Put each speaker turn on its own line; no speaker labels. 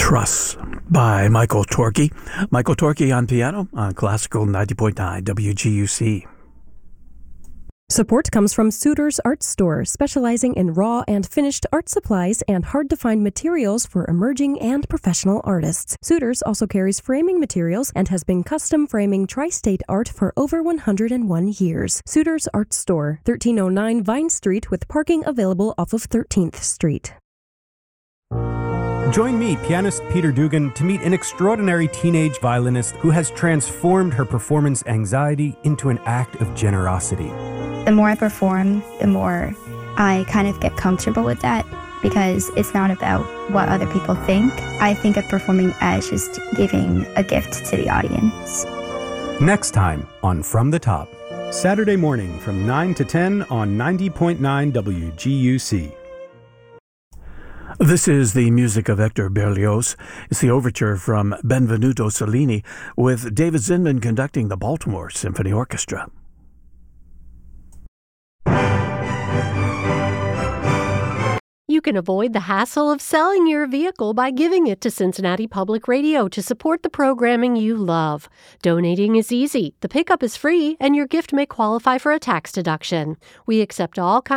Truss by Michael Torkey. Michael Torkey on piano on Classical 90.9 WGUC.
Support comes from Suitors Art Store, specializing in raw and finished art supplies and hard-to-find materials for emerging and professional artists. Suitors also carries framing materials and has been custom framing tri-state art for over 101 years. Suitors Art Store, 1309 Vine Street, with parking available off of 13th Street.
Join me, pianist Peter Dugan, to meet an extraordinary teenage violinist who has transformed her performance anxiety into an act of generosity.
The more I perform, the more I kind of get comfortable with that, because it's not about what other people think. I think of performing as just giving a gift to the audience.
Next time on From the Top, Saturday morning from 9 to 10 on 90.9 WGUC.
This is the music of Hector Berlioz. It's the overture from Benvenuto Cellini with David Zinman conducting the Baltimore Symphony Orchestra.
You can avoid the hassle of selling your vehicle by giving it to Cincinnati Public Radio to support the programming you love. Donating is easy, the pickup is free, and your gift may qualify for a tax deduction. We accept all kinds